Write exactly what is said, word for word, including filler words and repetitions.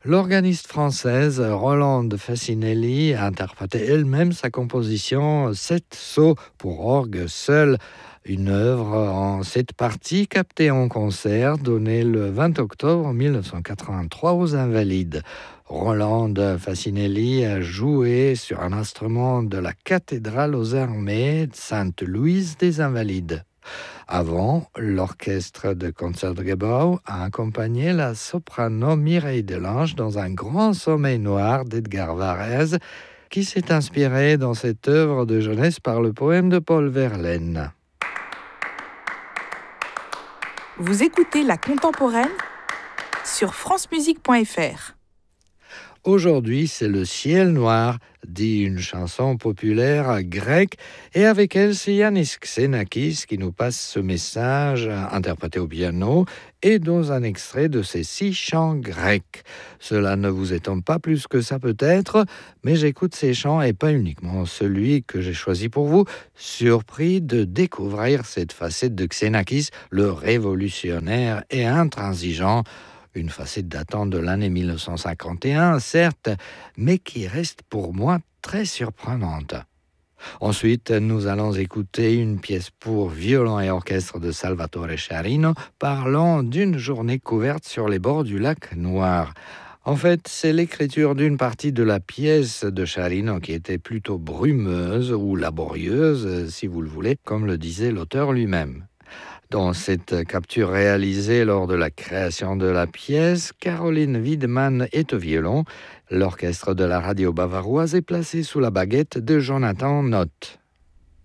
L'organiste française Rolande Facinelli a interprété elle-même sa composition Sept sauts pour orgue seul, une œuvre en sept parties captée en concert donné le vingt octobre mille neuf cent quatre-vingt-trois aux Invalides. Rolande Facinelli a joué sur un instrument de la cathédrale aux armées Sainte-Louise des Invalides. Avant, l'orchestre de Concertgebouw a accompagné la soprano Mireille Delange dans un grand sommeil noir d'Edgar Varèse, qui s'est inspiré dans cette œuvre de jeunesse par le poème de Paul Verlaine. Vous écoutez La Contemporaine sur francemusique point f r. Aujourd'hui, c'est le ciel noir, dit une chanson populaire grecque, et avec elle, c'est Yannis Xenakis qui nous passe ce message, interprété au piano, et dans un extrait de ses six chants grecs. Cela ne vous étonne pas plus que ça peut-être, mais j'écoute ces chants et pas uniquement celui que j'ai choisi pour vous, surpris de découvrir cette facette de Xenakis, le révolutionnaire et intransigeant, une facette datant de l'année mille neuf cent cinquante et un, certes, mais qui reste pour moi très surprenante. Ensuite, nous allons écouter une pièce pour violon et orchestre de Salvatore Sciarrino parlant d'une journée couverte sur les bords du lac Noir. En fait, c'est l'écriture d'une partie de la pièce de Sciarrino qui était plutôt brumeuse ou laborieuse, si vous le voulez, comme le disait l'auteur lui-même. Dans cette capture réalisée lors de la création de la pièce, Caroline Wiedemann est au violon. L'orchestre de la radio bavaroise est placé sous la baguette de Jonathan Nott.